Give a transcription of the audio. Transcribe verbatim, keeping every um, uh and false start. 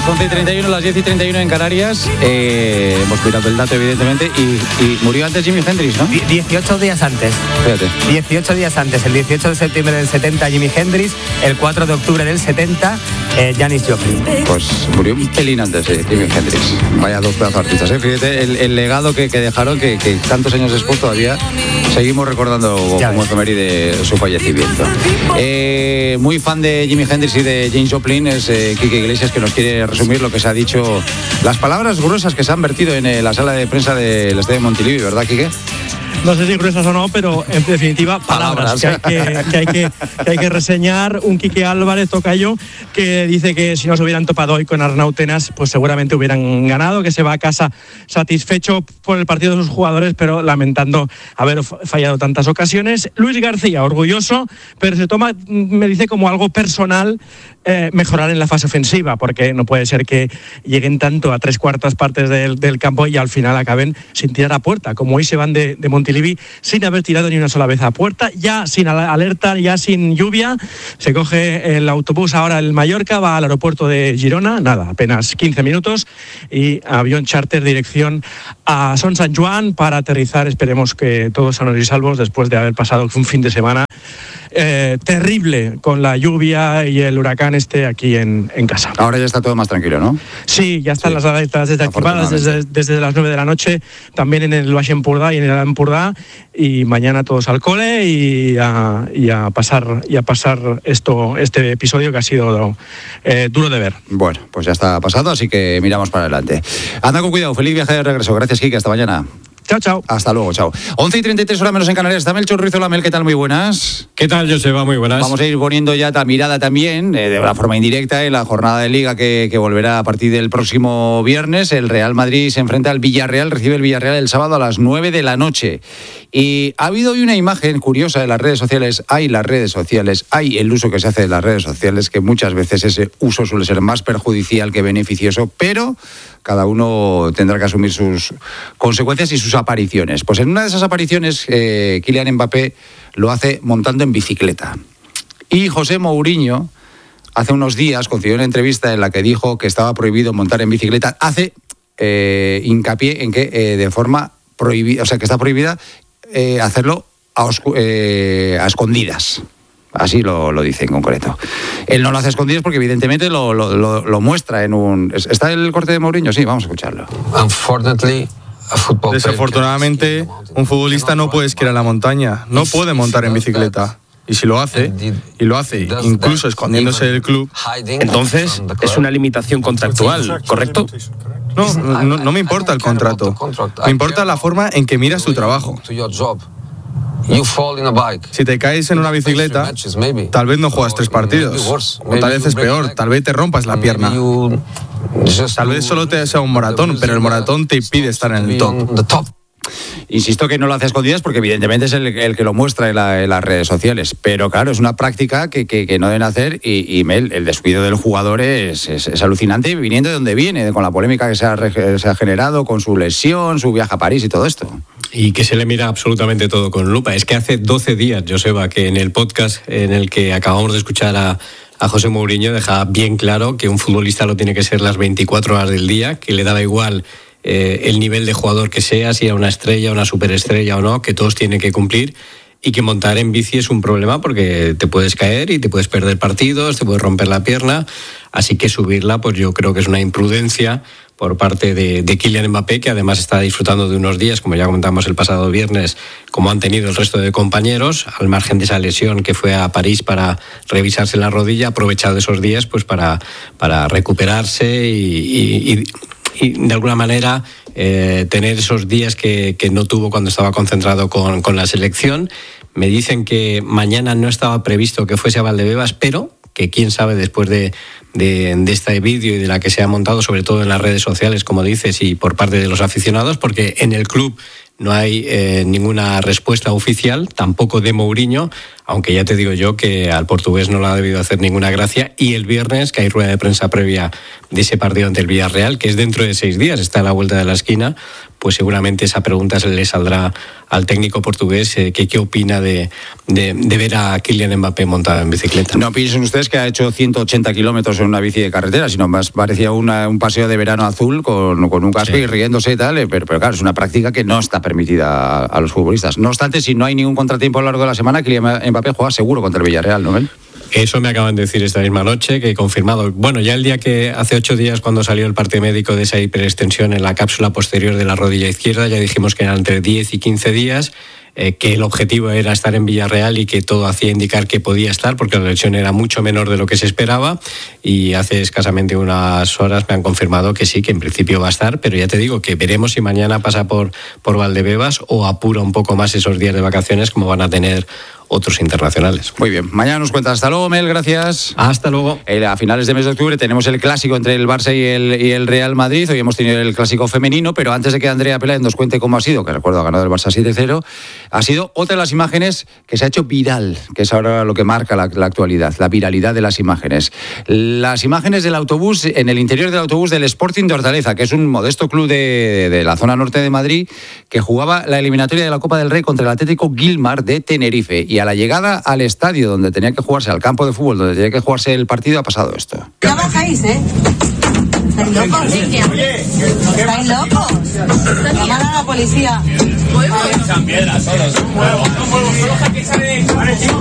las once y treinta y uno, las diez y treinta y uno en Canarias. Eh, hemos mirado el dato, evidentemente, y, y murió antes Jimi Hendrix, ¿no? dieciocho días antes. Fíjate. dieciocho días antes, el dieciocho de septiembre del setenta, Jimi Hendrix, el cuatro de octubre del setenta, eh, Janis Joplin. Pues murió un pelín antes de Jimi Hendrix. Vaya dos pedazos artistas, ¿eh? Fíjate el, el legado que, que dejaron, que, que tantos años después todavía seguimos recordando ya como efeméride su fallecimiento. Eh, muy fan de Jimi Hendrix y de Janis Joplin es eh, Quique Iglesias, que nos quiere resumir lo que se ha dicho, las palabras gruesas que se han vertido en eh, la sala de prensa del Estadio Montilivi, ¿verdad, Quique? No sé si gruesas o no, pero en definitiva palabras, palabras. Que, hay que, que, hay que, que hay que reseñar. Un Quique Álvarez, tocayo, que dice que si no se hubieran topado hoy con Arnautenas, pues seguramente hubieran ganado, que se va a casa satisfecho por el partido de sus jugadores, pero lamentando haber fallado tantas ocasiones. Luis García, orgulloso, pero se toma, me dice, como algo personal eh, mejorar en la fase ofensiva, porque no puede ser que lleguen tanto a tres cuartas partes del, del campo y al final acaben sin tirar a puerta, como hoy se van de, de Montilivi sin haber tirado ni una sola vez a puerta, ya sin alerta, ya sin lluvia. Se coge el autobús ahora el Mallorca, va al aeropuerto de Girona, nada, apenas quince minutos, y avión charter dirección a Son San Juan para aterrizar, esperemos que todos sanos y salvos, después de haber pasado un fin de semana eh, terrible con la lluvia y el huracán este aquí en, en casa. Ahora ya está todo más tranquilo, ¿no? Sí, ya están sí, las alertas desactivadas desde, desde las nueve de la noche, también en el Baix Empordà y en el Empordà, y mañana todos al cole y a, y a pasar y a pasar esto este episodio que ha sido eh, duro de ver. Bueno, pues ya está pasado, así que miramos para adelante. Anda con cuidado, feliz viaje de regreso. Gracias, Quique, hasta mañana. Chao, chao. Hasta luego, chao. once y treinta y tres, hora menos en Canarias. Está Melchor Ruizola. Mel, ¿qué tal? Muy buenas. ¿Qué tal, Joseba? Muy buenas. Vamos a ir poniendo ya la mirada también, eh, de una forma indirecta, en la jornada de Liga que, que volverá a partir del próximo viernes. El Real Madrid se enfrenta al Villarreal, recibe el Villarreal el sábado a las nueve de la noche. Y ha habido hoy una imagen curiosa de las redes sociales. Hay las redes sociales, hay el uso que se hace de las redes sociales, que muchas veces ese uso suele ser más perjudicial que beneficioso, pero cada uno tendrá que asumir sus consecuencias y sus apariciones. Pues en una de esas apariciones, eh, Kylian Mbappé lo hace montando en bicicleta. Y José Mourinho, hace unos días, concedió una entrevista en la que dijo que estaba prohibido montar en bicicleta. Hace eh, hincapié en que eh, de forma prohibida, o sea, que está prohibida eh, hacerlo a, oscu- eh, a escondidas. Así lo, lo dice en concreto. Él no lo hace a escondidas porque evidentemente lo, lo, lo, lo muestra en un... ¿Está el corte de Mourinho? Sí, vamos a escucharlo. Desafortunadamente, un futbolista no puede esquiar a la montaña, no puede montar en bicicleta. Y si lo hace, y lo hace incluso escondiéndose del club, entonces es una limitación contractual, ¿correcto? No, no, no me importa el contrato. Me importa la forma en que miras tu trabajo. Si te caes en una bicicleta, tal vez no juegas tres partidos, o tal vez es peor, tal vez te rompas la pierna. Tal vez solo te sea un moratón, pero el moratón te impide estar en el top. Insisto que no lo hace a escondidas porque evidentemente es el, el que lo muestra en, la, en las redes sociales, pero claro, es una práctica que, que, que no deben hacer y, y Mel, el descuido del jugador es, es, es alucinante, viniendo de donde viene, con la polémica que se ha, se ha generado con su lesión, su viaje a París y todo esto. Y que se le mira absolutamente todo con lupa. Es que hace doce días, Joseba, que en el podcast en el que acabamos de escuchar a, a José Mourinho deja bien claro que un futbolista lo tiene que ser las veinticuatro horas del día, que le daba igual eh, el nivel de jugador que sea, si era una estrella, una superestrella o no, que todos tienen que cumplir, y que montar en bici es un problema porque te puedes caer y te puedes perder partidos, te puedes romper la pierna, así que subirla pues yo creo que es una imprudencia por parte de, de Kylian Mbappé, que además está disfrutando de unos días, como ya comentamos el pasado viernes, como han tenido el resto de compañeros, al margen de esa lesión que fue a París para revisarse la rodilla, ha aprovechado esos días pues para, para recuperarse y, y, y, y de alguna manera eh, tener esos días que, que no tuvo cuando estaba concentrado con, con la selección. Me dicen que mañana no estaba previsto que fuese a Valdebebas, pero que quién sabe después de, de, de este vídeo y de la que se ha montado, sobre todo en las redes sociales, como dices, y por parte de los aficionados, porque en el club no hay eh, ninguna respuesta oficial, tampoco de Mourinho, aunque ya te digo yo que al portugués no le ha debido hacer ninguna gracia. Y el viernes, que hay rueda de prensa previa de ese partido ante el Villarreal, que es dentro de seis días, está a la vuelta de la esquina, pues seguramente esa pregunta se le saldrá al técnico portugués, eh, que qué opina de, de, de ver a Kylian Mbappé montado en bicicleta. No piensen ustedes que ha hecho ciento ochenta kilómetros en una bici de carretera, sino más parecía una, un paseo de verano azul con, con un casco sí. y riéndose y tal, pero, pero claro, es una práctica que no está permitida a, a los futbolistas. No obstante, si no hay ningún contratiempo a lo largo de la semana, Kylian Mbappé juega seguro contra el Villarreal, ¿no ven? Eso me acaban de decir esta misma noche, que he confirmado. Bueno, ya el día que hace ocho días, cuando salió el parte médico de esa hiperextensión en la cápsula posterior de la rodilla izquierda, ya dijimos que eran entre diez y quince días, eh, que el objetivo era estar en Villarreal y que todo hacía indicar que podía estar, porque la lesión era mucho menor de lo que se esperaba, y hace escasamente unas horas me han confirmado que sí, que en principio va a estar, pero ya te digo que veremos si mañana pasa por, por Valdebebas o apura un poco más esos días de vacaciones como van a tener otros internacionales. Muy bien, mañana nos cuentas. Hasta luego, Mel, gracias. Hasta luego. Eh, a finales de mes de octubre tenemos el clásico entre el Barça y el, y el Real Madrid. Hoy hemos tenido el clásico femenino, pero antes de que Andrea Peláez nos cuente cómo ha sido, que recuerdo ha ganado el Barça siete cero, ha sido otra de las imágenes que se ha hecho viral, que es ahora lo que marca la, la actualidad, la viralidad de las imágenes. Las imágenes del autobús, en el interior del autobús del Sporting de Hortaleza, que es un modesto club de, de la zona norte de Madrid, que jugaba la eliminatoria de la Copa del Rey contra el Atlético Guilmar de Tenerife, y a la llegada al estadio donde tenía que jugarse, al campo de fútbol donde tenía que jugarse el partido, ha pasado esto. Ya bajáis, ¿eh? ¿Estáis locos? ¿Estáis locos? Llamar a la policía. Echan piedras solos.